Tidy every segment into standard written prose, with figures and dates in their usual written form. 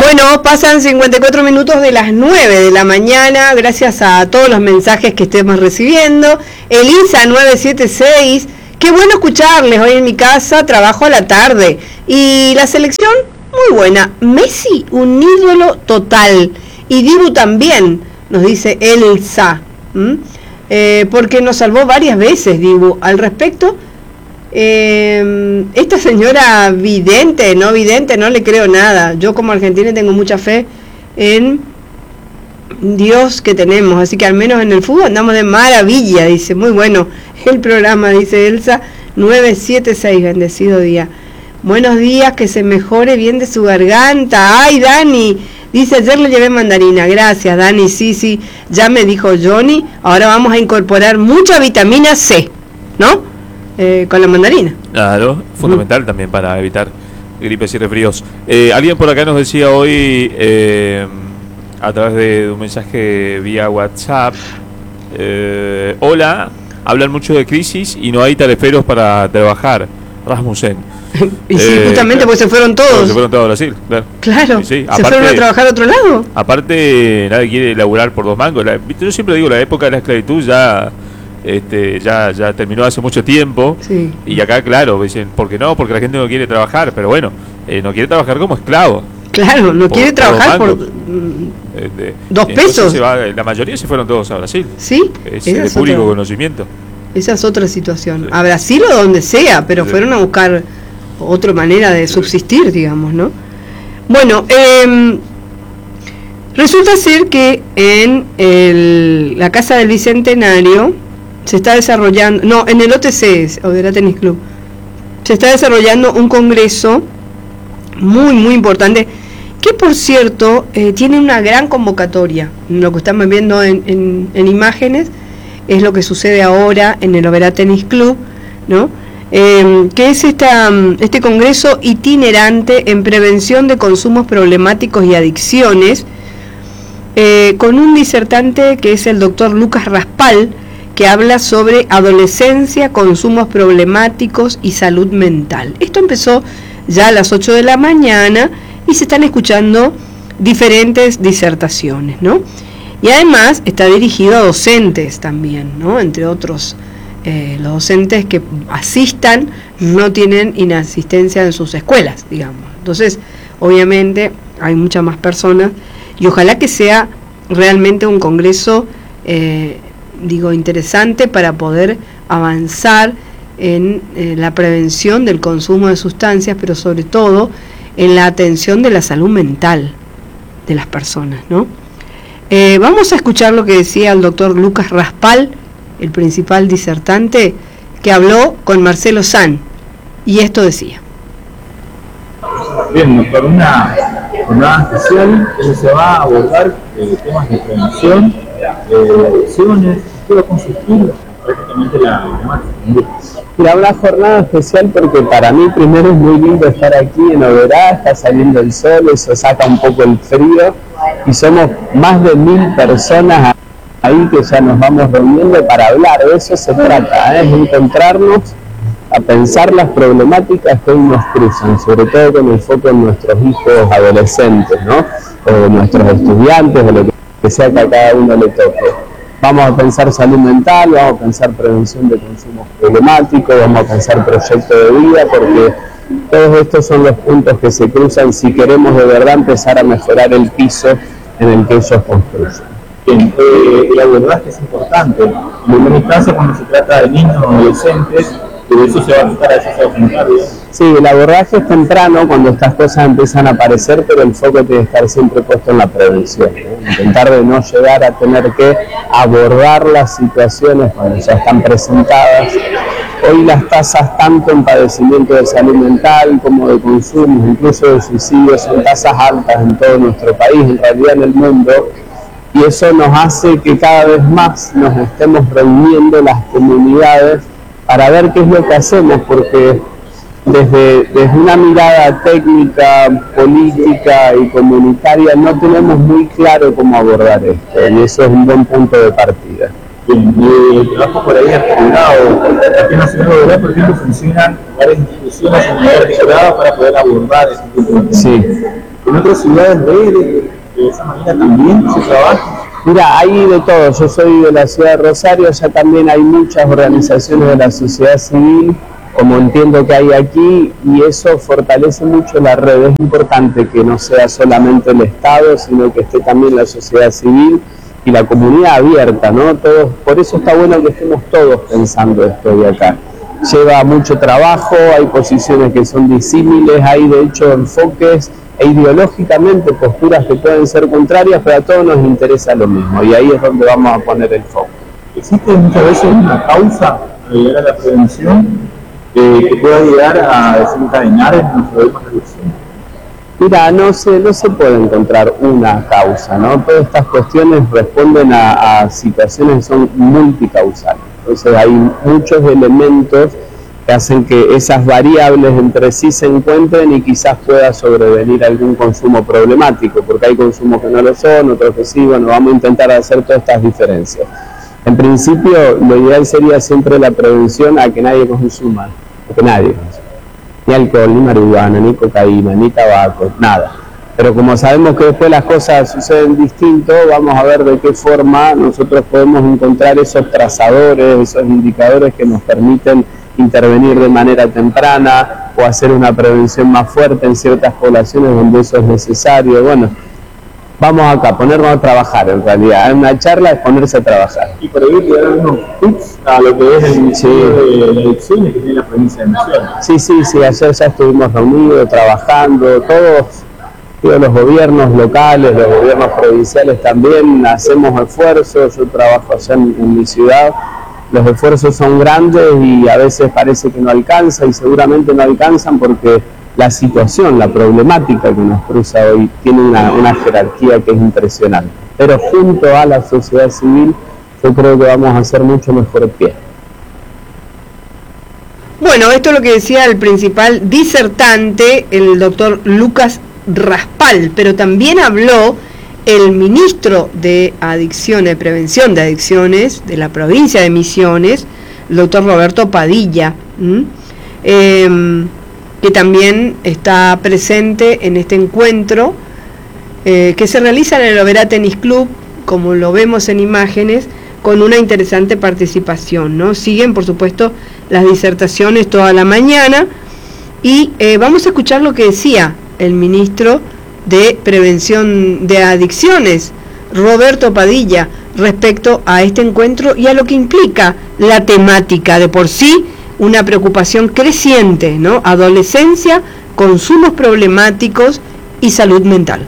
Bueno, pasan 54 minutos de las 9 de la mañana, gracias a todos los mensajes que estemos recibiendo. Elisa 976, qué bueno escucharles, hoy en mi casa trabajo a la tarde. Y la selección, muy buena. Messi, un ídolo total. Y Dibu también, nos dice Elsa. Porque nos salvó varias veces, Dibu. Al respecto, esta señora vidente, no le creo nada. Yo como argentina tengo mucha fe en Dios que tenemos, así que al menos en el fútbol andamos de maravilla, dice. Muy bueno el programa, dice Elsa 976, bendecido día. Buenos días, que se mejore bien de su garganta. Ay, Dani, dice, ayer le llevé mandarina. Gracias, Dani. Sí, ya me dijo Johnny, ahora vamos a incorporar mucha vitamina C, ¿no? Con la mandarina. Claro, fundamental también para evitar gripes y resfríos. Alguien por acá nos decía hoy, a través de un mensaje vía WhatsApp, hola, hablan mucho de crisis y no hay tariferos para trabajar. Rasmussen. Y sí, justamente porque se fueron todos. Se fueron todos a Brasil, claro. Sí, se fueron a trabajar a otro lado. Aparte, nadie quiere laburar por 2 mangos. Yo siempre digo, la época de la esclavitud ya terminó hace mucho tiempo. Sí. Y acá, claro, dicen, ¿por qué no? Porque la gente no quiere trabajar, pero bueno, no quiere trabajar como esclavo. Claro, no quiere trabajar por 2 pesos. La mayoría se fueron todos a Brasil. Sí, es de público conocimiento. Esa es otra situación. Sí. A Brasil o donde sea, pero sí, fueron a buscar otra manera de subsistir, digamos, ¿no? Bueno, resulta ser que en la Casa del Bicentenario se está desarrollando, en el OTC, Oberá Tenis Club, se está desarrollando un congreso muy, muy importante, que por cierto tiene una gran convocatoria. Lo que estamos viendo en imágenes es lo que sucede ahora en el Oberá Tenis Club, ¿no? Que es este congreso itinerante en prevención de consumos problemáticos y adicciones, con un disertante que es el doctor Lucas Raspal, que habla sobre adolescencia, consumos problemáticos y salud mental. Esto empezó ya a las 8 de la mañana y se están escuchando diferentes disertaciones, ¿no? Y además está dirigido a docentes también, ¿no? Entre otros, los docentes que asistan no tienen inasistencia en sus escuelas, digamos. Entonces, obviamente, hay muchas más personas y ojalá que sea realmente un congreso, interesante para poder avanzar en la prevención del consumo de sustancias, pero sobre todo en la atención de la salud mental de las personas, ¿no? Vamos a escuchar lo que decía el doctor Lucas Raspal, el principal disertante, que habló con Marcelo San, y esto decía. Bien, por una jornada especial se va a abordar temas de prevención, adicciones, que va a consistir prácticamente la temática. Mira, una jornada especial porque para mí primero es muy lindo estar aquí en Oberá, está saliendo el sol, eso saca un poco el frío y somos más de 1000 personas ahí que ya nos vamos reuniendo para hablar. De eso se trata, es encontrarnos a pensar las problemáticas que hoy nos cruzan, sobre todo con el foco en nuestros hijos adolescentes, ¿no? O nuestros estudiantes, o lo que sea que a cada uno le toque. Vamos a pensar salud mental, vamos a pensar prevención de consumos problemáticos, vamos a pensar proyecto de vida, porque todos estos son los puntos que se cruzan si queremos de verdad empezar a mejorar el piso en el que ellos construyen. Bien, la verdad es que es importante, en primera instancia cuando se trata de niños o adolescentes, de eso se va a tratar a esos comentarios. Sí, el abordaje es temprano cuando estas cosas empiezan a aparecer, pero el foco tiene que estar siempre puesto en la prevención, ¿no? Intentar de no llegar a tener que abordar las situaciones cuando ya están presentadas. Hoy las tasas tanto en padecimiento de salud mental como de consumo, incluso de suicidio, son tasas altas en todo nuestro país, en realidad en el mundo, y eso nos hace que cada vez más nos estemos reuniendo las comunidades para ver qué es lo que hacemos, porque desde una mirada técnica, política y comunitaria no tenemos muy claro cómo abordar esto, y eso es un buen punto de partida. Bien, el trabajo por ahí articulado. Aquí en la ciudad de Oberá, por ejemplo, funcionan varias instituciones en manera articulada para poder abordar este tipo de temas. Sí. En otras ciudades de esa manera también se trabaja. Mira, hay de todo. Yo soy de la ciudad de Rosario, ya también hay muchas organizaciones de la sociedad civil, como entiendo que hay aquí, y eso fortalece mucho la red. Es importante que no sea solamente el Estado, sino que esté también la sociedad civil y la comunidad abierta, ¿no? Todos, por eso está bueno que estemos todos pensando esto de acá. Lleva mucho trabajo, hay posiciones que son disímiles, hay de hecho enfoques e ideológicamente posturas que pueden ser contrarias, pero a todos nos interesa lo mismo, y ahí es donde vamos a poner el foco. ¿Existe muchas veces una causa para llegar a la prevención que pueda llegar a desencadenar en los problemas de adicción? Mira, no se puede encontrar una causa, ¿no? Todas estas cuestiones responden a situaciones que son multicausales. Entonces hay muchos elementos que hacen que esas variables entre sí se encuentren y quizás pueda sobrevenir algún consumo problemático, porque hay consumos que no lo son, otros que sí. Bueno, vamos a intentar hacer todas estas diferencias. En principio, lo ideal sería siempre la prevención a que nadie consuma, a que nadie consuma. Ni alcohol, ni marihuana, ni cocaína, ni tabaco, nada. Pero como sabemos que después las cosas suceden distinto, vamos a ver de qué forma nosotros podemos encontrar esos trazadores, esos indicadores que nos permiten intervenir de manera temprana o hacer una prevención más fuerte en ciertas poblaciones donde eso es necesario. Bueno, vamos acá, ponernos a trabajar en realidad. En una charla es ponerse a trabajar. Y por ahí le dan unos tips a lo que es el Ministerio de la Adicción que tiene la provincia de Misiones. Sí, ayer ya estuvimos reunidos, trabajando, todos los gobiernos locales, los gobiernos provinciales también hacemos esfuerzos. Yo trabajo allá en mi ciudad, los esfuerzos son grandes y a veces parece que no alcanza, y seguramente no alcanzan porque la situación, la problemática que nos cruza hoy tiene una jerarquía que es impresionante. Pero junto a la sociedad civil yo creo que vamos a hacer mucho mejor pie. Bueno, esto es lo que decía el principal disertante, el doctor Lucas Raspal, pero también habló el ministro de Adicciones, de Prevención de Adicciones de la provincia de Misiones, el doctor Roberto Padilla, que también está presente en este encuentro que se realiza en el Oberá Tenis Club, como lo vemos en imágenes, con una interesante participación, ¿no? Siguen, por supuesto, las disertaciones toda la mañana, y vamos a escuchar lo que decía el ministro de Prevención de Adicciones, Roberto Padilla, respecto a este encuentro y a lo que implica la temática. De por sí, una preocupación creciente, ¿no? Adolescencia, consumos problemáticos y salud mental.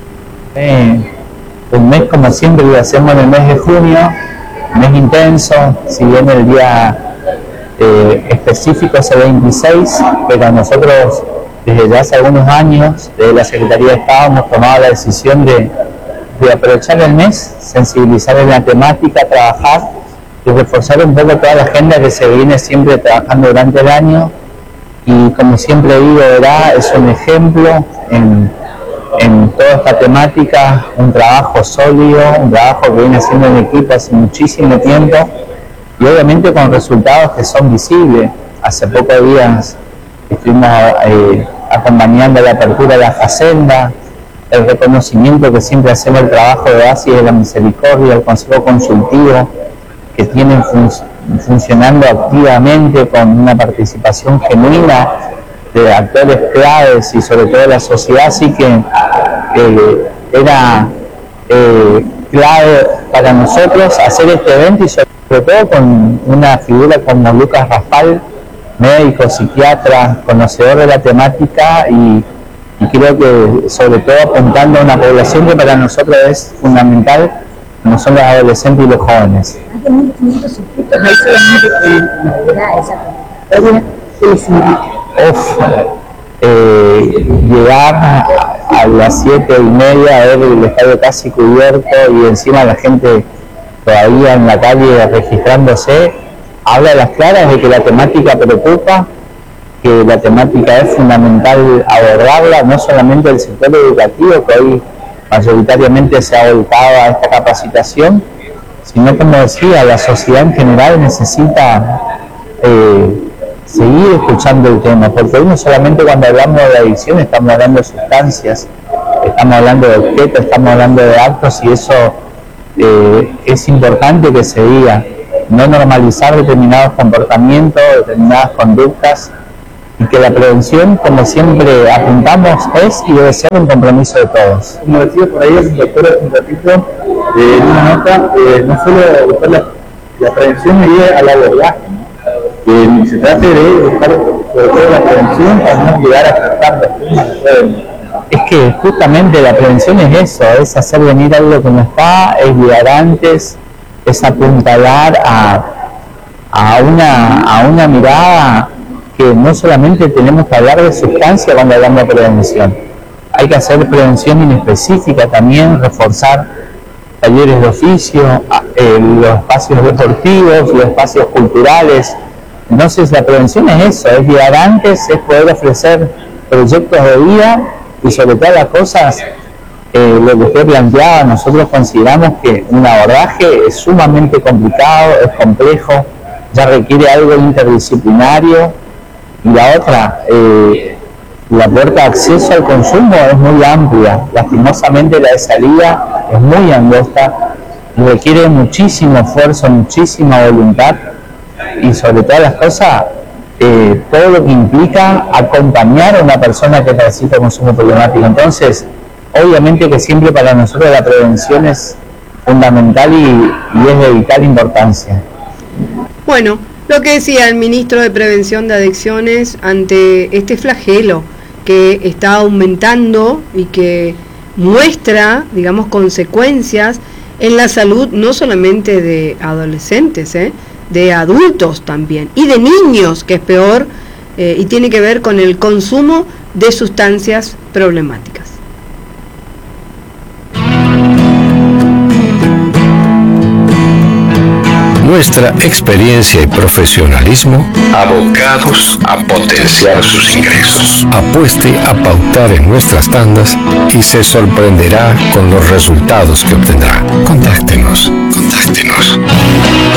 Un mes, como siempre lo hacemos en el mes de junio, mes intenso, si bien el día específico es el 26, pero nosotros desde ya hace algunos años, desde la Secretaría de Estado, hemos tomado la decisión de aprovechar el mes, sensibilizar en la temática, trabajar y reforzar un poco toda la agenda que se viene siempre trabajando durante el año. Y como siempre digo, Oberá es un ejemplo en toda esta temática, un trabajo sólido, un trabajo que viene haciendo en equipo hace muchísimo tiempo y obviamente con resultados que son visibles. Hace pocos días estuvimos acompañando la apertura de la Facenda, el reconocimiento que siempre hacemos el trabajo de Oasis de la Misericordia, el Consejo Consultivo, que tienen funcionando activamente con una participación genuina de actores claves y sobre todo la sociedad. Así que era clave para nosotros hacer este evento y sobre todo con una figura como Lucas Raspal, médico, psiquiatra, conocedor de la temática y creo que sobre todo apuntando a una población que para nosotros es fundamental, como son los adolescentes y los jóvenes. Llegar a las 7:30 a ver el estadio casi cubierto y encima la gente todavía en la calle registrándose, habla a las claras de que la temática preocupa, que la temática es fundamental abordarla, no solamente el sector educativo, que hoy mayoritariamente se ha volcado a esta capacitación, sino, como decía, la sociedad en general necesita seguir escuchando el tema, porque hoy no solamente cuando hablamos de adicción estamos hablando de sustancias, estamos hablando de objetos, estamos hablando de actos, y eso es importante que se diga, no normalizar determinados comportamientos, determinadas conductas, y que la prevención, como siempre apuntamos, es y debe ser un compromiso de todos. Como decía por ahí el doctor un ratito, en una nota, no solo buscar la prevención me lleva al abordaje, ¿no? Se trata de buscar sobre todo la prevención para no llegar a tratar. Es que justamente la prevención es eso, es hacer venir algo que no está, es guiar antes, es apuntalar a una mirada que no solamente tenemos que hablar de sustancia cuando hablamos de prevención. Hay que hacer prevención inespecífica también, reforzar talleres de oficio, los espacios deportivos, los espacios culturales. Entonces la prevención es eso, es guiar antes, es poder ofrecer proyectos de vida, y sobre todas las cosas, lo que usted planteaba, nosotros consideramos que un abordaje es sumamente complicado, es complejo, ya requiere algo interdisciplinario, y la otra, la puerta de acceso al consumo es muy amplia, lastimosamente la de salida es muy angosta, requiere muchísimo esfuerzo, muchísima voluntad, y sobre todas las cosas, todo lo que implica acompañar a una persona que transita consumo problemático. Entonces, obviamente que siempre para nosotros la prevención es fundamental y es de vital importancia. Bueno, lo que decía el ministro de Prevención de Adicciones ante este flagelo que está aumentando y que muestra, digamos, consecuencias en la salud no solamente de adolescentes, de adultos también, y de niños, que es peor, y tiene que ver con el consumo de sustancias problemáticas. Nuestra experiencia y profesionalismo abocados a potenciar sus ingresos. Apueste a pautar en nuestras tandas y se sorprenderá con los resultados que obtendrá. Contáctenos.